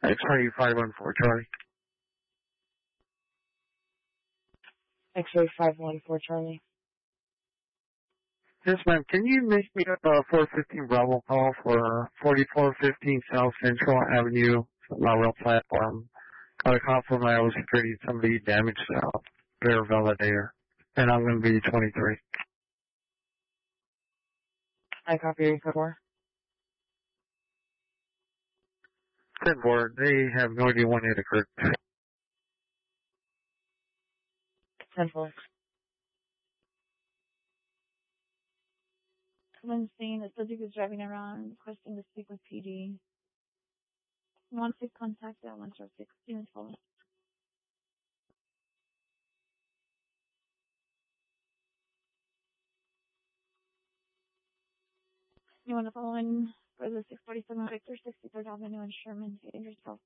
X-ray 514 Charlie. X-ray 514 Charlie. Yes, ma'am. Can you make me up a 415 Bravo call for 4415 South Central Avenue, my rail platform? Got a call from Iowa Security. Somebody damaged their validator. And I'm going to be 23. I copy your code 4. 10-4. They have no idea when it occurred. 10-4. Someone's saying the subject is driving around requesting to speak with PD. Wants to contact that 146 students follow. You want to follow in for the 647 Victor, 63rd Avenue in Sherman, dangerous health.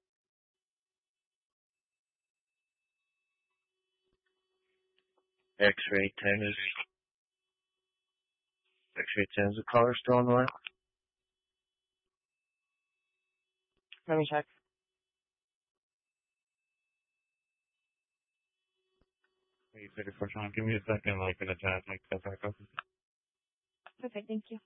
X-ray 10 is the caller still on the line? Let me check. Wait, 34 Sean, give me a second, like in a chat, like that back up. Perfect, thank you.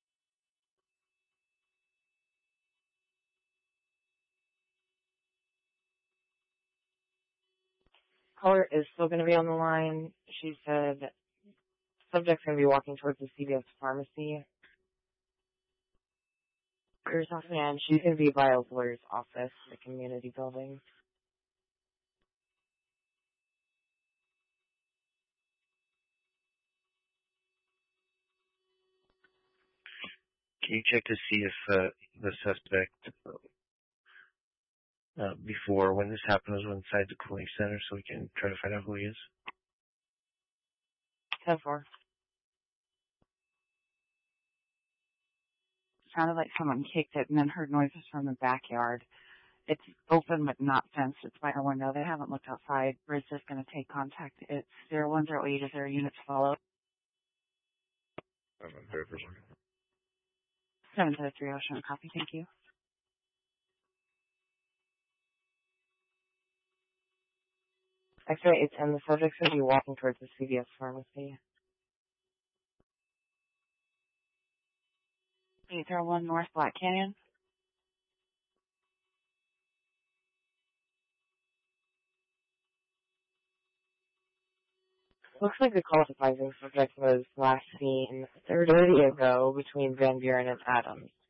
Caller is still going to be on the line. She said subject's going to be walking towards the CVS pharmacy. And she's going to be by a lawyer's office, the community building. Can you check to see if the suspect, before when this happened, was inside the cooling center so we can try to find out who he is? 10-4. Sounded like someone kicked it and then heard noises from the backyard. It's open but not fenced. It's by a window. They haven't looked outside. Bridge is going to take contact. It's 0108. Is there a unit to follow? 703 Ocean. Copy. Thank you. X-ray 810. The subject's going to be walking towards the CVS pharmacy. 801 North Black Canyon. Looks like the qualifying subject was last seen 30 ago between Van Buren and Adams.